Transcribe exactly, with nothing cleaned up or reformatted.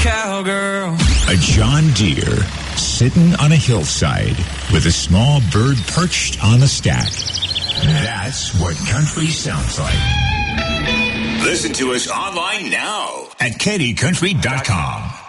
cowgirl. A John Deere sitting on a hillside with a small bird perched on the stack. That's what country sounds like. Listen to us online now at K D country dot com.